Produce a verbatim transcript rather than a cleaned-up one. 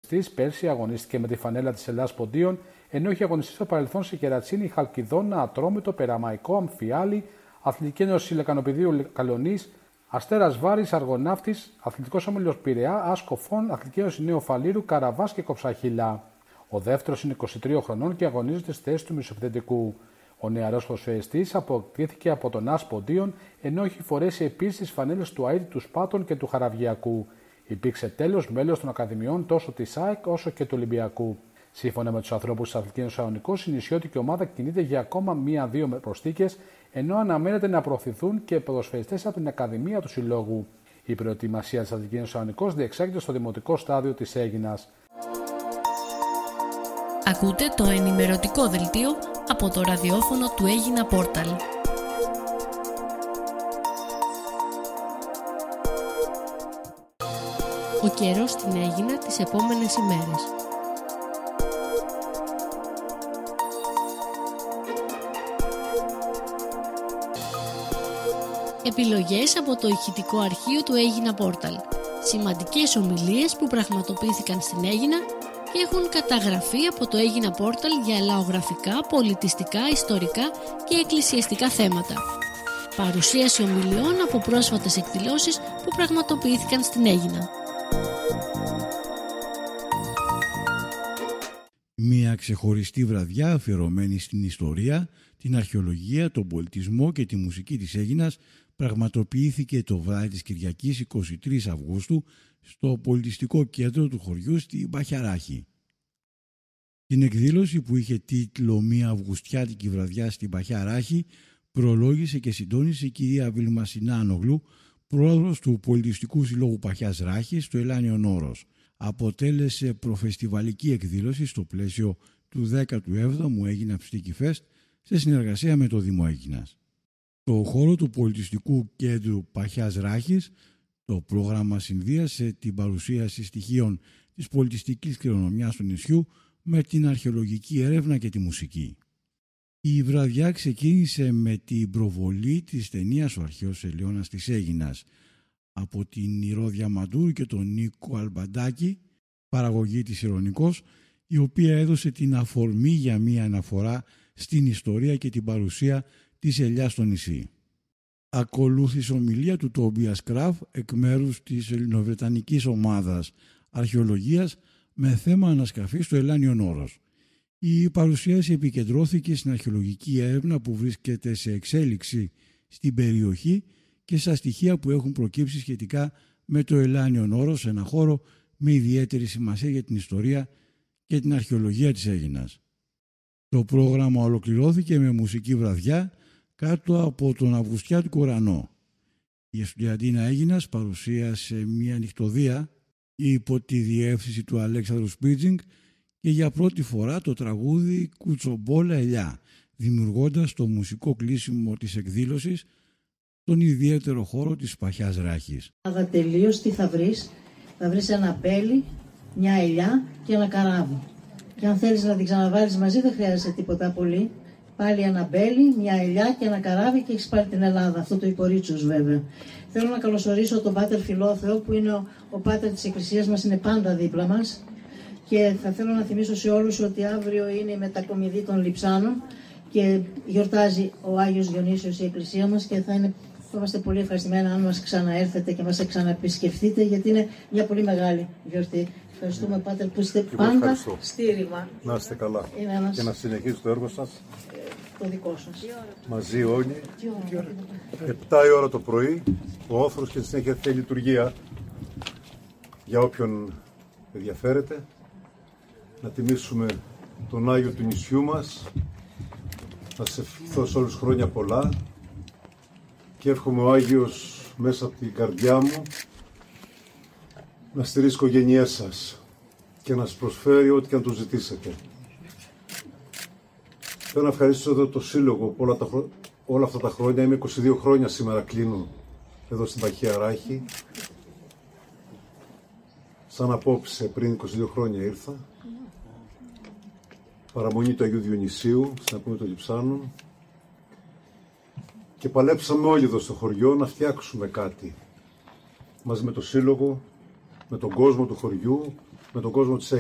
ποδοσφαιριστής, πέρσι αγωνίστηκε με τη φανέλα της Ελλάδας Ποντίων, ενώ είχε αγωνιστεί στο παρελθόν σε Κερατσίνη, Χαλκιδόνα, Ατρόμητο, Περαμαϊκό, Αμφιάλη, Αθλητική Ένωση Λεκανοπηδίου Καλονής, Αστέρας Βάρης, Αργοναύτης, Αθλητικός Όμιλος Πειραιά, Άσκοφων, Αθλητική Ένωση Νέου Φαλήρου, Καραβάς και Κοψαχίλα. Ο δεύτερος είναι είκοσι τρία χρονών και αγωνίζεται στη θέση του μεσοεπιθετικού. Ο νεαρός ποδοσφαιριστής αποκτήθηκε από τον ΑΣ Ποντίων, ενώ έχει φορέσει επίσης τις φανέλες του ΑΕΤ, του Σπάτων και του Χαραβγιακού. Υπήρξε τέλος μέλος των Ακαδημιών τόσο της ΑΕΚ όσο και του Ολυμπιακού. Σύμφωνα με τους ανθρώπους της Αθλητικής Ένωσης Αγωνικός, η νησιώτικη ομάδα κινείται για ακόμα μία-δύο προσθήκες, ενώ αναμένεται να προωθηθούν και ποδοσφαιριστές από την Ακαδημία του Συλλόγου. Η προετοιμασία της Αθλητικής Ένωσης Αγωνικός διεξάγεται στο δημοτικό στάδιο της Αίγινας. Ακούτε το ενημερωτικό δελτίο από το ραδιόφωνο του Αίγινα Πόρταλ. Ο καιρός στην Αίγινα τις επόμενες ημέρες. Επιλογές από το ηχητικό αρχείο του Αίγινα Πόρταλ. Σημαντικές ομιλίες που πραγματοποιήθηκαν στην Αίγινα και έχουν καταγραφεί από το Αίγινα Πόρταλ για λαογραφικά, πολιτιστικά, ιστορικά και εκκλησιαστικά θέματα. Παρουσίαση ομιλιών από πρόσφατες εκδηλώσεις που πραγματοποιήθηκαν στην Αίγινα. Μια ξεχωριστή βραδιά αφιερωμένη στην ιστορία, την αρχαιολογία, τον πολιτισμό και τη μουσική της Αίγινας πραγματοποιήθηκε το βράδυ της Κυριακής εικοστή τρίτη Αυγούστου στο πολιτιστικό κέντρο του χωριού στη Μπαχιαράχη. Την εκδήλωση που είχε τίτλο «Μια Αυγουστιάτικη βραδιά στην Μπαχιαράχη» προλόγησε και συντόνισε η κυρία Βιλμασινά Ανογλού, πρόεδρος του Πολιτιστικού Συλλόγου Παχιάς Ράχης στο Ελάνιον Όρος. Αποτέλεσε προφεστιβαλική εκδήλωση στο πλαίσιο του δέκατου έβδομου Αίγινα Ψτίκι Φεστ σε συνεργασία με το Δήμο Αίγινας. Στο χώρο του Πολιτιστικού Κέντρου Παχιάς Ράχης, το πρόγραμμα συνδύασε την παρουσίαση στοιχείων της πολιτιστικής κληρονομιάς του νησιού με την αρχαιολογική έρευνα και τη μουσική. Η βραδιά ξεκίνησε με την προβολή της ταινίας «Ο αρχαίος Ελαιώνας της Αίγινας» από την Ηρώ Διαμαντούρ και τον Νίκο Αλμπαντάκη, παραγωγή της Ηρωνικός, η οποία έδωσε την αφορμή για μία αναφορά στην ιστορία και την παρουσία της ελιάς στο νησί. Ακολούθησε ομιλία του Τόμπιας Κραφ εκ μέρους της ελληνοβρετανικής ομάδας αρχαιολογίας με θέμα ανασκαφή στο Ελάνιον Όρος. Η παρουσίαση επικεντρώθηκε στην αρχαιολογική έρευνα που βρίσκεται σε εξέλιξη στην περιοχή και στα στοιχεία που έχουν προκύψει σχετικά με το Ελάνιον Όρος, ένα χώρο με ιδιαίτερη σημασία για την ιστορία και την αρχαιολογία της Αίγινας. Το πρόγραμμα ολοκληρώθηκε με μουσική βραδιά κάτω από τον Αυγουστιάτικο ουρανό. Η Εστιαντίνα Αίγινας παρουσίασε μια νυχτωδία υπό τη διεύθυνση του Αλέξανδρου Σπίτζινγκ και για πρώτη φορά το τραγούδι «Κουτσομπόλα Ελιά», δημιουργώντας το μουσικό κλείσιμο της εκδήλωσης στον ιδιαίτερο χώρο της Παχιάς Ράχης. Τελείως τι θα βρεις, θα βρεις ένα μπέλι, μια ελιά και ένα καράβι. Και αν θέλεις να την ξαναβάλεις μαζί δεν χρειάζεται τίποτα πολύ. Πάλι ένα μπέλι, μια ελιά και ένα καράβι και έχεις πάρει την Ελλάδα. Αυτό το Υπορρίτσος βέβαια. Θέλω να καλωσορίσω τον Πάτερ Φιλόθεο που είναι ο, ο Πάτερ της Εκκλησίας μας, είναι πάντα δίπλα μας. Και θα θέλω να θυμίσω σε όλους ότι αύριο είναι η μετακομιδή των Λειψάνων και γιορτάζει ο Άγιος Διονύσιος η Εκκλησία μας και θα, είναι, θα είμαστε πολύ ευχαριστημένοι αν μας ξαναέρθετε και μας ξαναεπισκεφτείτε γιατί είναι μια πολύ μεγάλη γιορτή. Ευχαριστούμε Πάτερ που είστε πάντα ευχαριστώ. Στήριγμα. Να είστε καλά ένας... και να συνεχίσετε το έργο σας. Το δικό σας. Μαζί όλοι. Επτά η ώρα το πρωί, ο όθρος και στη συνέχεια τη λειτουργία για όποιον ενδιαφέρεται. Να τιμήσουμε τον Άγιο του νησιού μας. Να σε ευχηθώ σε όλους χρόνια πολλά και εύχομαι ο Άγιος μέσα από την καρδιά μου να στηρίζει τις οικογένειές σας και να σας προσφέρει ό,τι και αν του ζητήσετε. Θέλω να ευχαριστήσω εδώ το Σύλλογο που όλα, τα, όλα αυτά τα χρόνια, είμαι είκοσι δύο χρόνια σήμερα κλείνω εδώ στην Παχία Ράχη. Σαν απόψε πριν είκοσι δύο χρόνια ήρθα. Παραμονή του Αγίου Διονυσίου, στην Ακμή των Λειψάνων. Και παλέψαμε όλοι εδώ στο χωριό να φτιάξουμε κάτι. Μαζί με το Σύλλογο, με τον κόσμο του χωριού, με τον κόσμο της